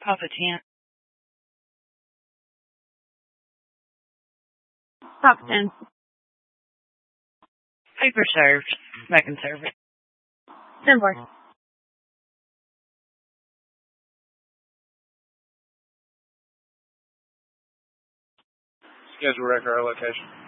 Papa 10. Papa 10. Paper served. Mac and serve it. 10-4. Schedule record our location.